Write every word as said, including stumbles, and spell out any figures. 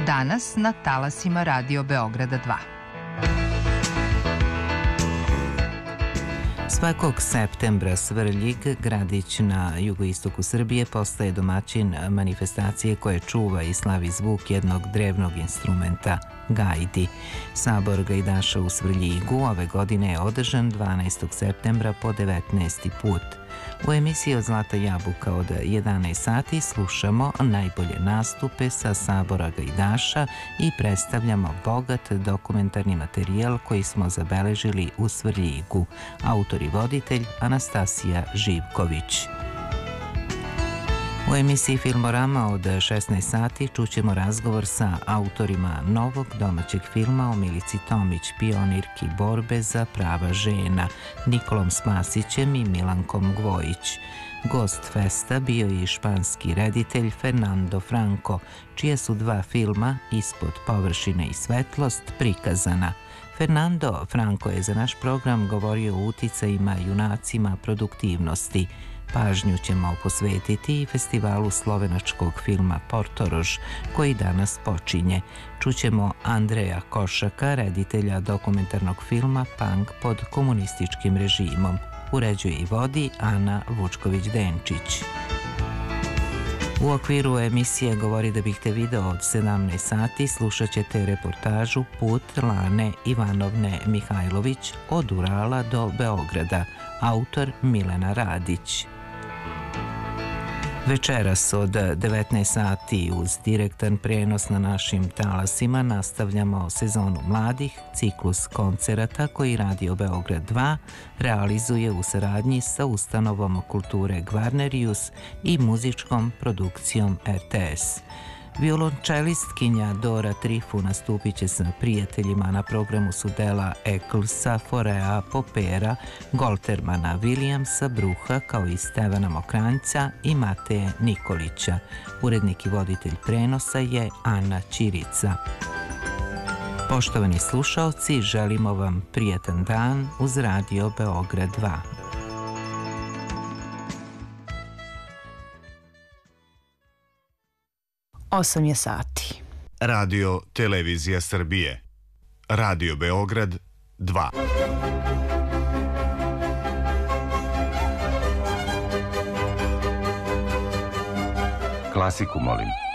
Danas na talasima Radio Beograda dva. Svakog septembra Svrljig, gradić na jugoistoku Srbije, postaje domaćin manifestacije koje čuva i slavi zvuk jednog drevnog instrumenta, gajdi. Sabor gajdaša u Svrljigu ove godine je održan dvanaestog septembra po devetnaesti put. U emisiji od Zlata jabuka od jedanaest sati slušamo najbolje nastupe sa Sabora gajdaša i predstavljamo bogat dokumentarni materijal koji smo zabeležili u Svrljigu. Autor i voditelj Anastasija Živković. U emisiji Filmorama od šesnaest sati čućemo razgovor sa autorima novog domaćeg filma o Milici Tomić, pionirki borbe za prava žena, Nikolom Spasićem i Milankom Gvojić. Gost festa bio je i španski reditelj Fernando Franco, čije su dva filma, Ispod površine i Svetlost, prikazana. Fernando Franco je za naš program govorio o uticajima junacima produktivnosti. Pažnju ćemo posvetiti i festivalu slovenačkog filma Portorož, koji danas počinje. Čućemo Andreja Košaka, reditelja dokumentarnog filma Punk pod komunističkim režimom. Uređuje i vodi Ana Vučković-Denčić. U okviru emisije Govori da bih te video od sedamnaest sati slušat ćete reportažu Put Lane Ivanovne Mihajlović od Urala do Beograda, autor Milena Radić. Večeras od devetnaest sati uz direktan prenos na našim talasima nastavljamo sezonu mladih, ciklus koncerata koji Radio Beograd dva realizuje u saradnji sa ustanovom kulture Gvarnerius i muzičkom produkcijom R T S. Violončelistkinja Dora Trifu nastupit će sa prijateljima. Na programu su dela Ecclesa, Forea, Popera, Goltermana, Williamsa, Bruha, kao i Stevana Mokranjca i Mateje Nikolića. Urednik i voditelj prenosa je Ana Ćirica. Poštovani slušaoci, želimo vam prijetan dan uz Radio Beograd dva. osam je sati. Radio Televizija Srbije. Radio Beograd dva. Klasiku molim.